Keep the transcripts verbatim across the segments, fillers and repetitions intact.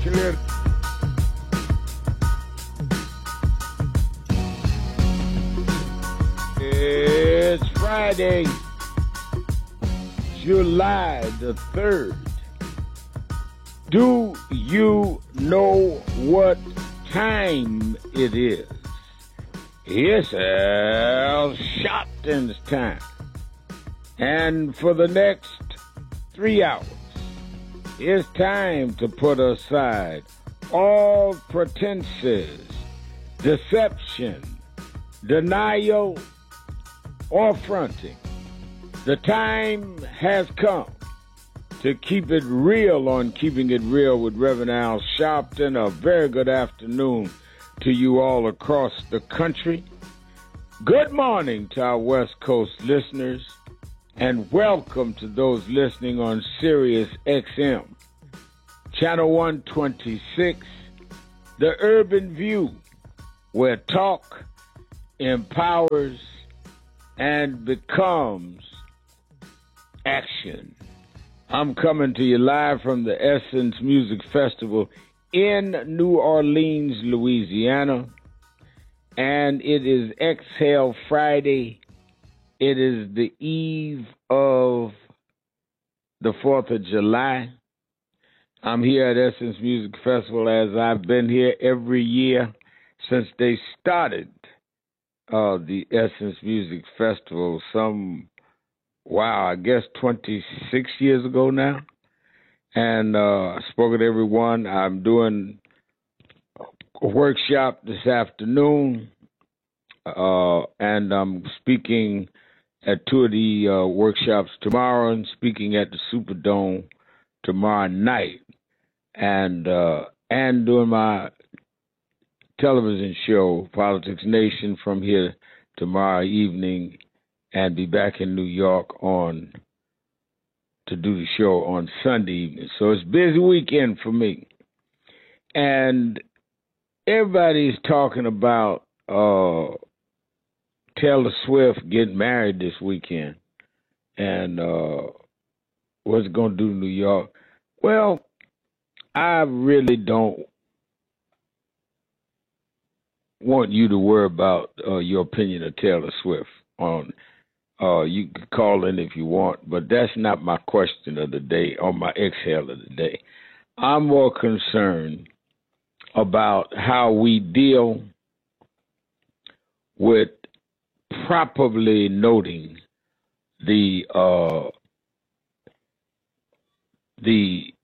clear. It's Friday, July the third. Do you know what time it is? It's Al Sharpton's time. And for the next three hours, it's time to put aside all pretenses, deception, denial, or fronting. The time has come to keep it real on Keeping It Real with Reverend Al Sharpton. A very good afternoon to you all across the country. Good morning to our West Coast listeners, and welcome to those listening on Sirius X M, Channel one twenty-six, The Urban View, where talk empowers and becomes action. I'm coming to you live from the Essence Music Festival in New Orleans, Louisiana, and it is Exhale Friday. It is the eve of the fourth of July. I'm here at Essence Music Festival, as I've been here every year since they started uh, the Essence Music Festival some, wow, I guess twenty-six years ago now. And uh, I spoke to everyone. I'm doing a workshop this afternoon, uh, and I'm speaking at two of the uh, workshops tomorrow and speaking at the Superdome tomorrow night, and uh, and doing my television show, Politics Nation, from here tomorrow evening, and be back in New York on to do the show on Sunday evening. So it's a busy weekend for me. And everybody's talking about uh, Taylor Swift getting married this weekend and uh, what's it going to do in New York. Well, I really don't want you to worry about uh, your opinion of Taylor Swift. On uh, you can call in if you want, but that's not my question of the day or my exhale of the day. I'm more concerned about how we deal with properly noting the uh, the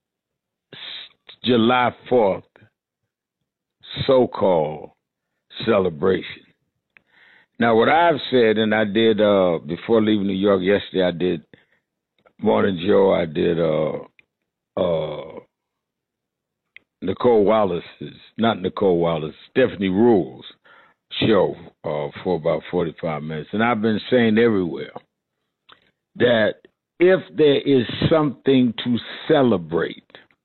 July fourth so-called celebration. Now, what I've said, and I did uh, before leaving New York yesterday, I did Morning Joe, I did uh, uh, Nicole Wallace's, not Nicole Wallace, Stephanie Rule's show uh, for about forty-five minutes. And I've been saying everywhere that if there is something to celebrate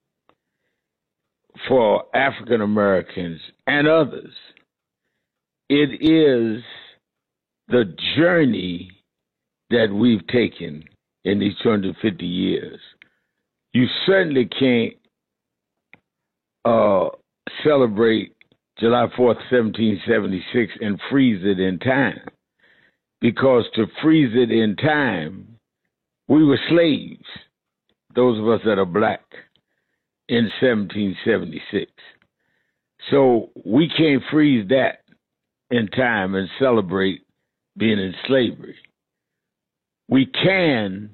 for African Americans and others, it is the journey that we've taken in these two hundred fifty years. You certainly can't uh, celebrate July fourth, seventeen seventy-six and freeze it in time, because to freeze it in time, we were slaves, those of us that are black, in seventeen seventy-six. So we can't freeze that in time and celebrate being in slavery. We can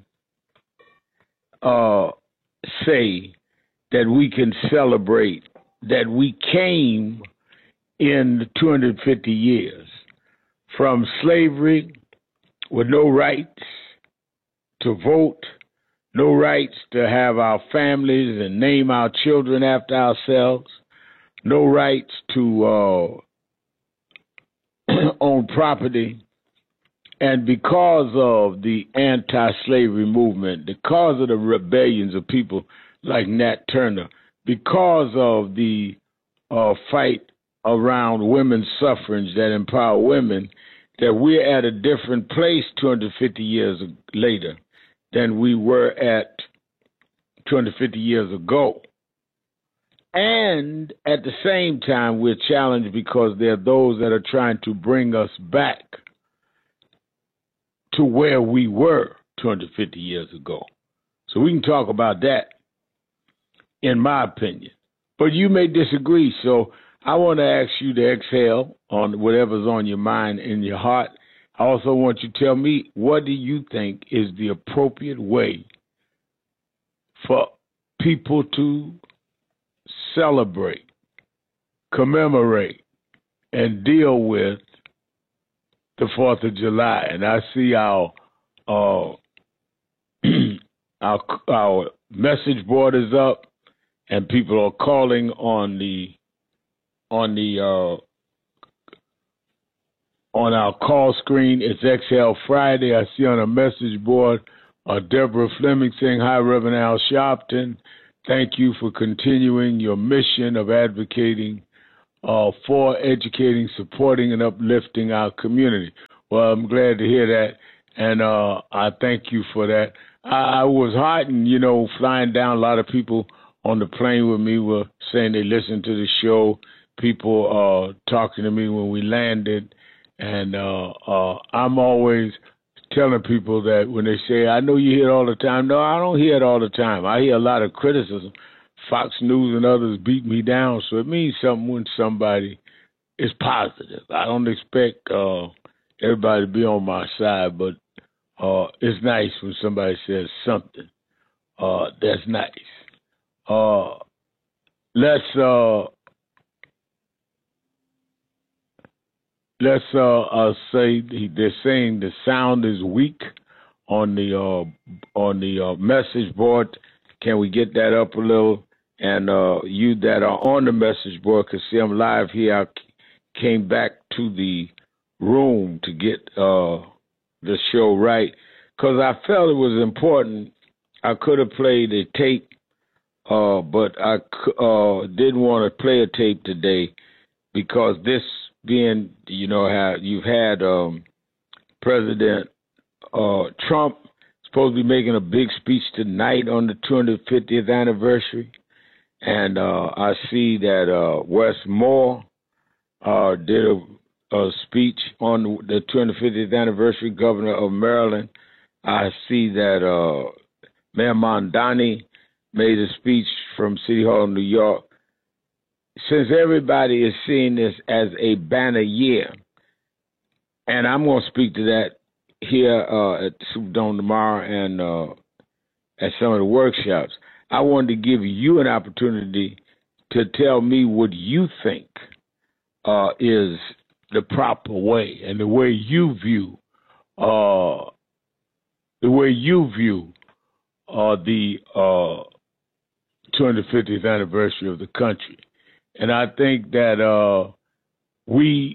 uh, say that we can celebrate that we came in two hundred fifty years from slavery with no rights to vote, no rights to have our families and name our children after ourselves, no rights to uh, own property. And because of the anti-slavery movement, because of the rebellions of people like Nat Turner, because of the uh, fight around women's suffrage that empower women, that we're at a different place two hundred fifty years later than we were at two hundred fifty years ago. And at the same time, we're challenged because there are those that are trying to bring us back to where we were two hundred fifty years ago. So we can talk about that, in my opinion. But you may disagree, so I want to ask you to exhale on whatever's on your mind and your heart. I also want you to tell me, what do you think is the appropriate way for people to celebrate, commemorate, and deal with the fourth of July? And I see our uh, our, our message board is up, and people are calling on the on the uh, on our call screen. It's Exhale Friday. I see on a message board uh, Deborah Fleming saying, "Hi, Reverend Al Sharpton. Thank you for continuing your mission of advocating uh, for educating, supporting, and uplifting our community." Well, I'm glad to hear that, and uh, I thank you for that. I, I was heartened, you know, flying down. A lot of people on the plane with me were saying they listened to the show. People uh, talking to me when we landed, and uh, uh, I'm always telling people that when they say, "I know you hear it all the time." No, I don't hear it all the time. I hear a lot of criticism. Fox News and others beat me down, so it means something when somebody is positive. I don't expect uh, everybody to be on my side, but uh, it's nice when somebody says something uh, that's nice. Uh, let's uh, let's uh, uh, say they're saying the sound is weak on the uh, on the uh, message board. Can we get that up a little? And uh, you that are on the message board can see I'm live here. I came back to the room to get uh, the show right because I felt it was important. I could have played a tape, uh, but I uh, didn't want to play a tape today because this being, you know, how you've had um, President uh, Trump supposed to be making a big speech tonight on the two hundred fiftieth anniversary. And uh, I see that uh, Wes Moore uh, did a, a speech on the two hundred fiftieth anniversary, Governor of Maryland. I see that uh, Mayor Mondani made a speech from City Hall in New York. Since everybody is seeing this as a banner year, and I'm going to speak to that here uh, at Superdome tomorrow and uh, at some of the workshops, I wanted to give you an opportunity to tell me what you think uh, is the proper way and the way you view uh, the way you view uh, the uh, two hundred fiftieth anniversary of the country. And I think that uh, we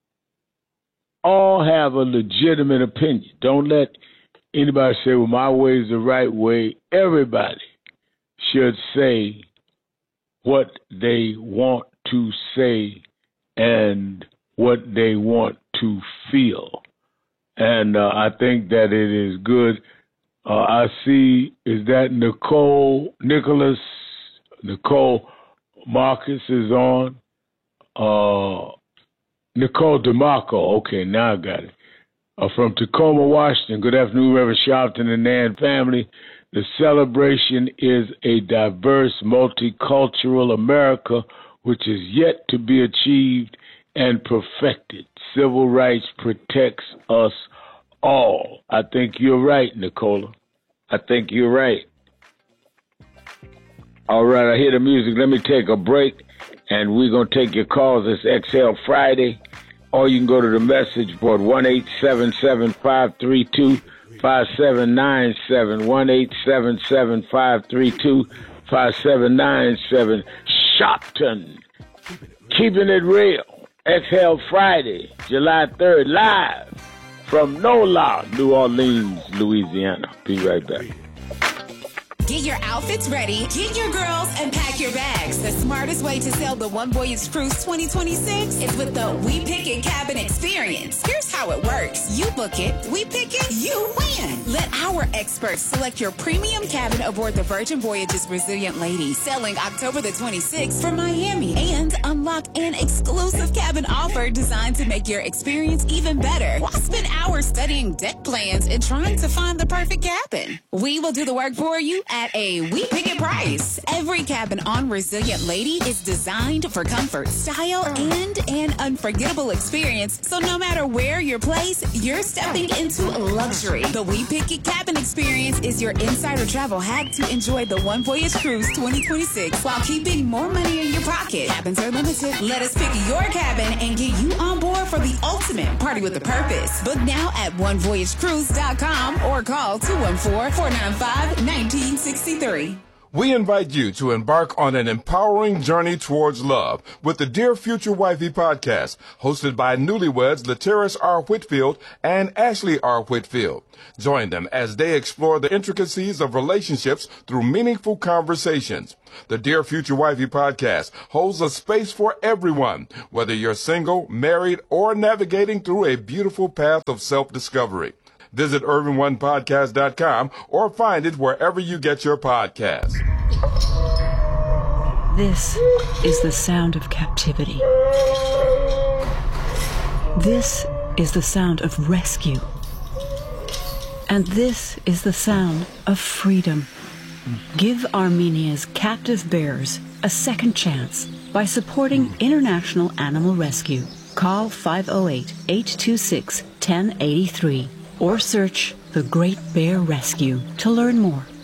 all have a legitimate opinion. Don't let anybody say, well, my way is the right way. Everybody should say what they want to say and what they want to feel. And uh, I think that it is good. Uh, I see, is that Nicole, Nicholas, Nicole Marcus is on. Uh, Nicole DeMarco. Okay, now I got it. Uh, from Tacoma, Washington. Good afternoon, Reverend Sharpton and Nan family. The celebration is a diverse, multicultural America which is yet to be achieved and perfected. Civil rights protects us all. I think you're right, Nicola. I think you're right. All right, I hear the music. Let me take a break, and we're going to take your calls. It's Exhale Friday, or you can go to the message board, one eight seven seven, five three two, five seven nine seven, one eight seven seven, five three two, five seven nine seven. Sharpton, keeping it real. Exhale Friday, July third, live from NOLA, New Orleans, Louisiana. Be right back. Get your outfits ready, get your girls, and pack your bags. X, the smartest way to sail the One Voyage Cruise twenty twenty-six is with the We Pick It Cabin Experience. Here's how it works. You book it, we pick it, you win. Let our experts select your premium cabin aboard the Virgin Voyages Resilient Lady, sailing October the twenty-sixth for Miami, and unlock an exclusive cabin offer designed to make your experience even better. Why spend hours studying deck plans and trying to find the perfect cabin? We will do the work for you at a We Pick It price. Every cabin on Resilient Lady is designed for comfort, style, and an unforgettable experience. So no matter where you're placed, you're stepping into luxury. The We Pick It Cabin Experience is your insider travel hack to enjoy the One Voyage Cruise twenty twenty-six while keeping more money in your pocket. Cabins are limited. Let us pick your cabin and get you on board for the ultimate party with a purpose. Book now at one voyage cruise dot com or call two one four, four nine five, one nine six three. We invite you to embark on an empowering journey towards love with the Dear Future Wifey podcast, hosted by newlyweds Lateris R. Whitfield and Ashley R. Whitfield. Join them as they explore the intricacies of relationships through meaningful conversations. The Dear Future Wifey podcast holds a space for everyone, whether you're single, married, or navigating through a beautiful path of self-discovery. Visit urban one podcast dot com or find it wherever you get your podcasts. This is the sound of captivity. This is the sound of rescue. And this is the sound of freedom. Give Armenia's captive bears a second chance by supporting International Animal Rescue. Call five oh eight, eight two six, one oh eight three or search The Great Bear Rescue to learn more.